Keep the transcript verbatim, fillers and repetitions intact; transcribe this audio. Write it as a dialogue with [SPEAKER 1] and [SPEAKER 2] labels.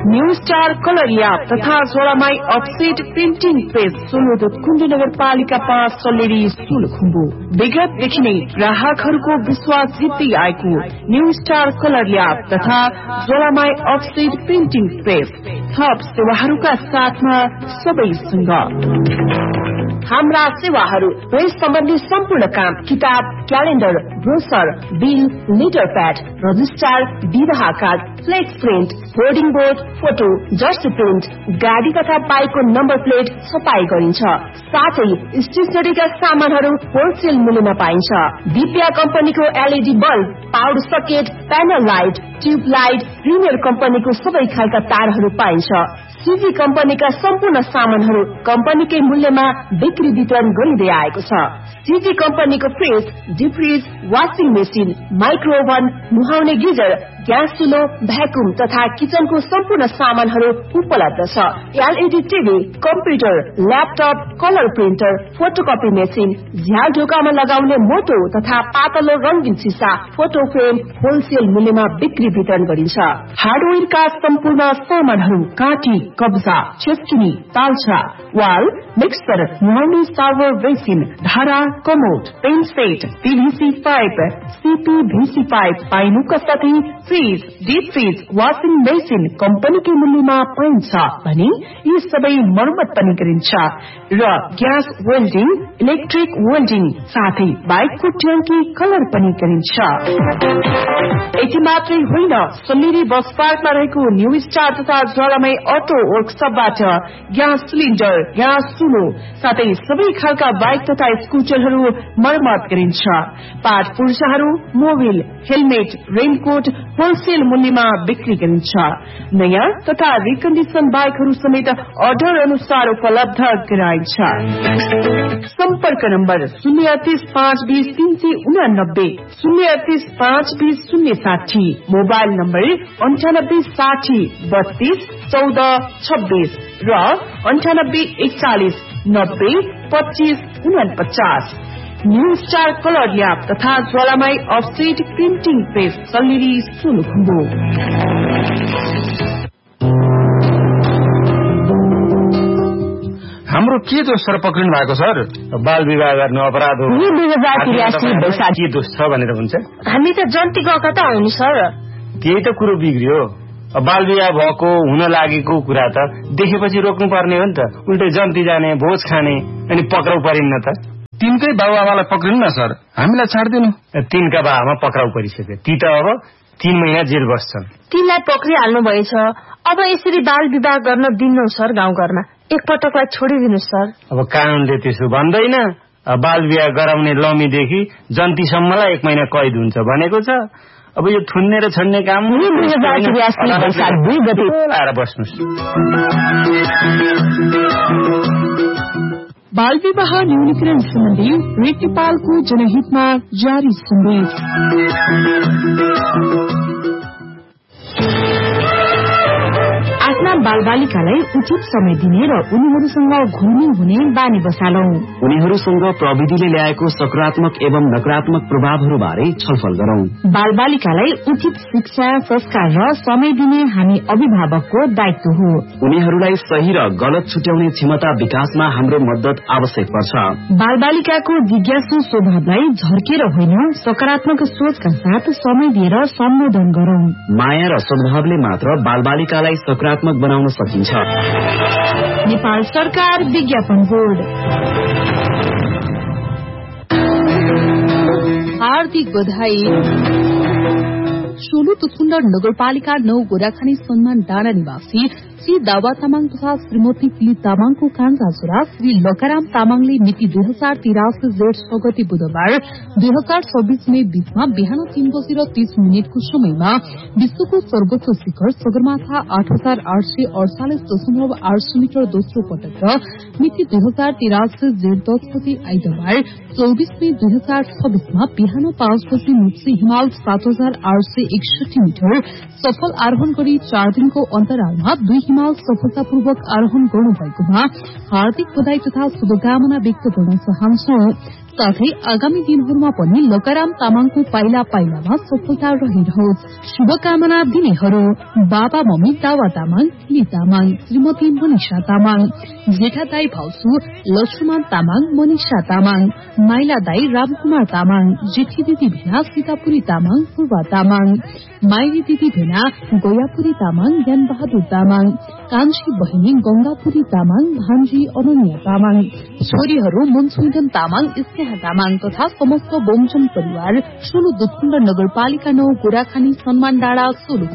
[SPEAKER 1] New star colour lab तथा जोलामाई offset printing press सोलुदुत कुण्ड नगरपालिका पाँच सल्लेरी सोलुखुम्बु। विगतदेखि नै ग्राहकहरूको विश्वास जित्दै आएको न्यू स्टार कलर ल्याब तथा जोलामाई अफसेट प्रिन्टिङ प्रेस थप सेवाहरूका साथमा सबैसँग हाम्रा सेवाहरू प्रेस सम्बन्धी सम्पूर्ण काम, किताब, calendar, brochure, bill, letter pad, registrar, विवाह card, flex print, hoarding board, photo, Jersey print, गाडी तथा बाइकको नम्बर प्लेट छपाई गरिन्छ। साथै स्टेसनरीका सामानहरू होलसेल मूल्यमा पाइन्छ। दिव्या कम्पनीको LED bulb, power socket, panel light, tube light, premier कम्पनीको सबै खालका तारहरू पाइन्छ। सीजी कम्पनीका सम्पूर्ण सामानहरू कम्पनीकै मूल्यमा बिक्री वितरण गरिँदै आएको छ। सीजी कम्पनीको fridge, deep fridge, washing machine, माइक्रोओभन, नुहाउने गिजर, ग्यास चुलो, भ्याकुम तथा किचनको सम्पूर्ण सामानहरू उपलब्ध छ। LED TV, computer, laptop, colour printer, photocopy machine, झ्याल ढोकामा लगाउने मोटो तथा पातलो रंगीन सिसा, फोटो फ्रेम होलसेल मूल्यमा बिक्री वितरण गरिन्छ। हार्डवेयरका सम्पूर्ण सामानहरू काटी, कब्जा, छेस्किनी, तालछा, वाल, मिक्सर, नुहाउने सावर बेसिन, धारा, commode, pain set, पीभीसी pipe, सीपीभीसी pipe पाइनुका साथै fridge, deep fridge, washing machine कम्पनीकै मूल्यमा पाइन्छ भने यी सबै मर्मत पनि गरिन्छ र ग्यास वेल्डिङ, इलेक्ट्रिक वेल्डिङ साथै बाइकको ट्याङ्की कलर पनि गरिन्छ। यति मात्रै होइन, सल्लेरी बस पार्कमा रहेको न्यू स्टार तथा ज्वालामाई अटो वर्कसपबाट ग्यास सिलिन्डर, ग्यास चुलो साथै सबै खालका बाइक तथा स्कुटरहरू मर्मत गरिन्छ। Part पुर्जाहरू, Mobil, helmet, raincoat wholesale मूल्यमा बिक्री गरिन्छ। नयाँ तथा रिकन्डिसन बाइकहरू समेत अर्डर अनुसार उपलब्ध गराइन्छ। सम्पर्क नम्बर शून्य तीस पाँच बीस तीन सय उनानब्बे, शून्य तीस पाँच बीस शून्य साठी, मोबाइल नम्बर अन्ठानब्बे साठी बत्तीस चौध छब्बीस र अन्ठानब्बे एकचालिस नब्बे पच्चीस उनपचास। न्यू स्टार कलर ल्याब तथा ज्वालामाई offset printing press Salleri Solukhumbu.
[SPEAKER 2] हाम्रो के दोष सर पक्रिनु भएको सर? बाल विवाह गर्नु अपराध हो, के दोष छ भनेर हुन्छ?
[SPEAKER 3] हामी त जन्ती गएका त हो नि सर।
[SPEAKER 2] त्यही त कुरो बिग्रियो। बाल विवाह भएको हुन लागेको कुरा त देखेपछि रोक्नु पर्ने हो नि त। उल्टै जन्ती जाने, भोज खाने अनि पक्राउ परिन्न त।
[SPEAKER 4] तिनकै बाबुआमालाई पक्रिनु न सर, हामीलाई छाड्दिनु।
[SPEAKER 2] तिनका बाबामा पक्राउ परिसक्यो, ती त अब तीन महिना जेल बस्छन्।
[SPEAKER 3] तिनलाई पक्रिहाल्नु भएछ, अब यसरी बाल विवाह गर्न दिन्नौ सर। गाउँघरमा एकपटकलाई छोडिदिनु सर।
[SPEAKER 2] अब कानूनले त्यसो भन्दैन। बाल विवाह गराउने लमीदेखि जन्तीसम्मलाई एक महिना कैद हुन्छ भनेको छ। अब यो थुन्ने र छन्ने काम लाएर बस्नुहोस्।
[SPEAKER 1] बाल विवाह न्यूनीकरण सम्बन्धी रेड नेपालको जनहितमा जारी सन्देश। आफ्ना बालबालिकालाई उचित समय दिने र उनीहरूसँग घुलमिल हुने बानी बसालौं।
[SPEAKER 5] उनीहरूसँग प्रविधिले ल्याएको सकारात्मक एवं नकारात्मक प्रभावहरूबारे छलफल गरौं।
[SPEAKER 1] बालबालिकालाई उचित शिक्षा, संस्कार र समय दिने हामी अभिभावकको दायित्व हो।
[SPEAKER 5] उनीहरूलाई सही र गलत छुट्याउने क्षमता विकासमा हाम्रो मद्दत आवश्यक पर्छ।
[SPEAKER 1] बालबालिकाको जिज्ञासु स्वभावलाई झर्केर होइन, सकारात्मक सोचका साथ समय दिएर सम्बोधन गरौं।
[SPEAKER 5] माया र सद्भावले मात्र बालबालिकालाई सकारात्मक बनाउन सकिन्छ।
[SPEAKER 1] नेपाल सरकार विज्ञापन बोर्ड।
[SPEAKER 6] हार्दिक बधाई। सोलु तुथुण्ड नगरपालिका नौ गोराखानी सम्मान डाँडा निवासी श्री दावा तामाङ तथा श्रीमती पिली तामाङको कान्छा छोरा श्री लकाराम तामाङले मिति दुई हजार तिरासी जेठ छ गते बुधबार दुई हजार छब्बीस मे बीचमा बिहान तीन बजेर तीस मिनटको समयमा विश्वको सर्वोच्च शिखर सगरमाथा आठ हजार आठ सय अडचालिस दशमलव आठ सय मिटर दोस्रो पटक र मिति दुई हजार तिरासी जेठ दस गते आइतबार चौबीस मे दुई हजार छब्बीसमा बिहान पाँच बजे मुक्सी हिमाल सात हजार आठ सय एकसठी मिटर सफल आरोहण गरी चार दिनको अन्तरालमा दुई हिमाल सफलतापूर्वक आरोहण गर्नुभएकोमा हार्दिक बधाई तथा शुभकामना व्यक्त गर्न चाहन्छौं। साथै आगामी दिनहरूमा पनि लोकाराम तामाङको पाइला पाइलामा सफलता रहिरहोस्। शुभकामना दिनेहरू बाबा मम्मी दावा तामाङ, ली तामाङ, श्रीमती मनिषा तामाङ, जेठा दाई भाउसू लक्ष्मण तामाङ, मनिषा तामाङ, माइला दाई रामकुमार तामाङ, जेठी दिदी भेना सीतापुरी तामाङ, पूर्वा तामाङ, माइली दिदी भेना गोयापुरी तामाङ, ज्ञान बहादुर तामाङ, कान्छी बहिनी गंगापुरी तामाङ, भान्जी अनन्या तामाङ, छोरीहरू मनसुइदन तामाङ, स्नेहा तामाङ तथा समस्त बोमचन परिवार सोलु दुधकुण्ड नगरपालिका नौ गोराखानी सम्मान डाँडा सोलु